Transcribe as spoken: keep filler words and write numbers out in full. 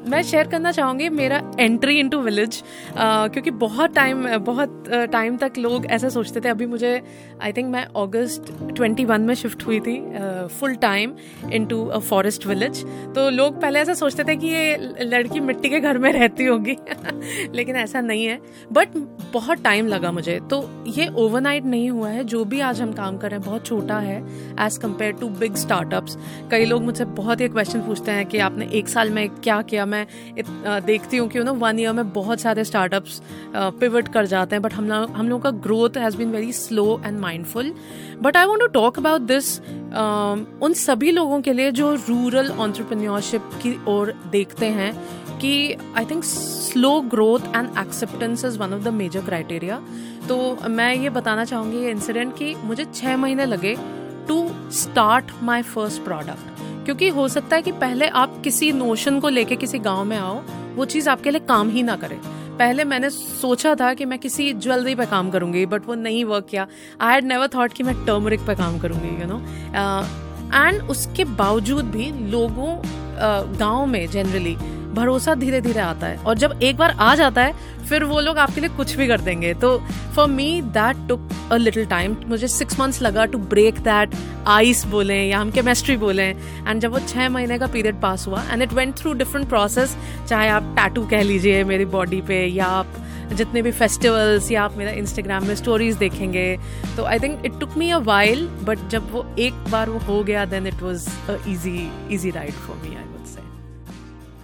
मैं शेयर करना चाहूँगी मेरा एंट्री इनटू विलेज, क्योंकि बहुत टाइम बहुत टाइम तक लोग ऐसा सोचते थे. अभी मुझे आई थिंक मैं अगस्त इक्कीस में शिफ्ट हुई थी full time into a forest village. तो लोग पहले ऐसा सोचते थे कि ये लड़की मिट्टी के घर में रहती होगी लेकिन ऐसा नहीं है. बट बहुत टाइम लगा मुझे. तो ये ओवरनाइट नहीं हुआ है. जो भी आज हम काम कर रहे हैं बहुत छोटा है as compare to big startups. कई लोग मुझसे बहुत ही क्वेश्चन पूछते हैं कि आपने एक साल में क्या किया. मैं देखती हूँ कि यू नो वन ईयर में बहुत सारे स्टार्टअप्स पिवट कर जाते हैं, बट हम लोग हम लोग का growth has been very slow and mindful. But I want to talk about this उन सभी लोगों के लिए जो रूरल एंटरप्रेन्योरशिप की ओर देखते हैं कि I think slow growth and acceptance is one of the major criteria. तो मैं ये बताना चाहूँगी ये इंसिडेंट कि मुझे छः महीने लगे to start my first product. क्योंकि हो सकता है कि पहले आप किसी नोशन को लेके किसी गांव में आओ, वो चीज़ आपके लिए काम ही ना करे. पहले मैंने सोचा था कि मैं किसी ज्वेलरी पे काम करूंगी, बट वो नहीं वर्क किया. आई हैड नेवर थॉट कि मैं टर्मरिक पे काम करूंगी, यू नो. एंड उसके बावजूद भी लोगों uh, गांव में जनरली भरोसा धीरे धीरे आता है, और जब एक बार आ जाता है फिर वो लोग आपके लिए कुछ भी कर देंगे. तो for me that took a little time. मुझे सिक्स मंथ्स लगा टू ब्रेक दैट आइस बोलें या हम केमिस्ट्री बोलें. एंड जब वो छः महीने का पीरियड पास हुआ and it went through different process, चाहे आप टैटू कह लीजिए मेरी बॉडी पे, या आप जितने भी फेस्टिवल्स, या आप मेरा इंस्टाग्राम में स्टोरीज देखेंगे. तो I think it took me a while, but जब वो एक बार वो हो गया then it was a easy easy ride for me.